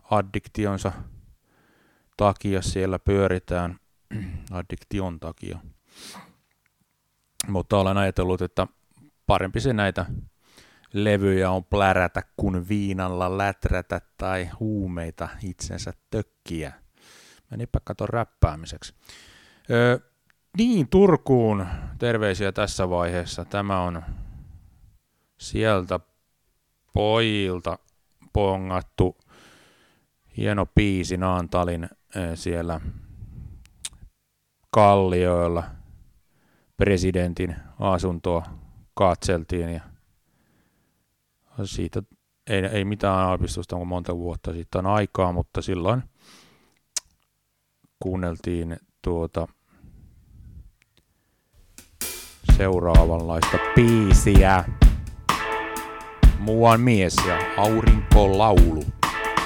addiktionsa takia siellä pyöritään, addiktion takia. Mutta olen ajatellut, että parempi se näitä levyjä on plärätä kuin viinalla läträtä tai huumeita itsensä tökkiä. Menipä katon räppäämiseksi. Niin, Turkuun terveisiä tässä vaiheessa. Tämä on sieltä pojilta pongattu hieno biisi Naantalin siellä Kallioilla. Presidentin asuntoa katseltiin ja siitä ei mitään aavistusta, kun monta vuotta siitä on aikaa, mutta silloin kuunneltiin seuraavanlaista biisiä. Muuan mies ja aurinkolaulu.